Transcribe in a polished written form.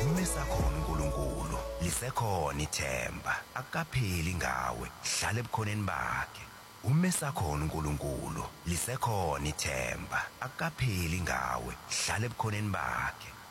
umesakhona uNkulunkulu lisekhona ithemba akapheli ngawe hlala ebukhoneni bakhe umesakhona uNkulunkulu lisekhona ithemba akapheli ngawe hlala ebukhoneni bakhe